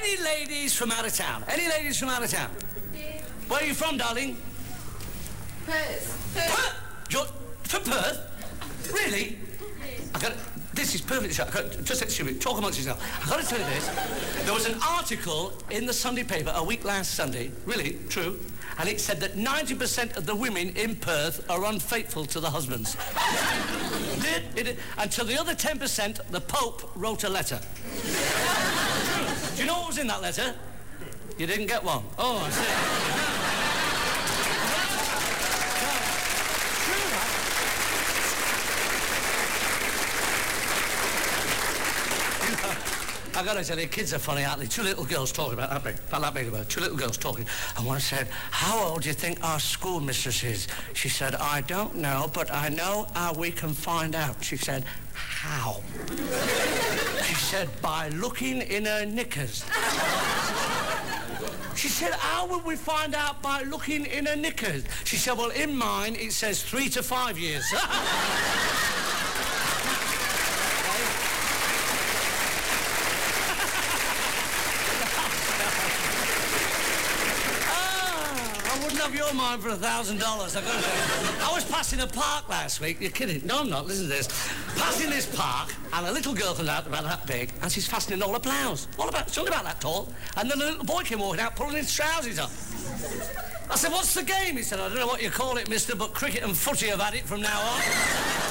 Any ladies from out of town? Any ladies from out of town? Yeah. Where are you from, darling? Perth. Perth? You're from Perth? Really? Yes. This is perfect. Just excuse me, talk amongst yourself. I've got to tell you this. There was an article in the Sunday paper a week last Sunday, really, true, and it said that 90% of the women in Perth are unfaithful to the husbands. And to the other 10%, the Pope wrote a letter. Do you know what was in that letter? You didn't get one. Oh, I see. I gotta tell you, kids are funny, aren't they? Two little girls talking about that big about two little girls talking. And one said, "How old do you think our school mistress is?" She said, "I don't know, but I know how we can find out." She said, "How?" She said, "By looking in her knickers." She said, "How would we find out by looking in her knickers?" She said, "Well, in mine, it says 3 to 5 years." Of your mind for $1,000. I was passing a park last week. You're kidding? No, I'm not. Listen to this. Passing this park, and a little girl comes out about that big, and she's fastening all her blouse. It's only about that tall. And then a little boy came walking out, pulling his trousers up. I said, "What's the game?" He said, "I don't know what you call it, mister, but cricket and footy have had it from now on."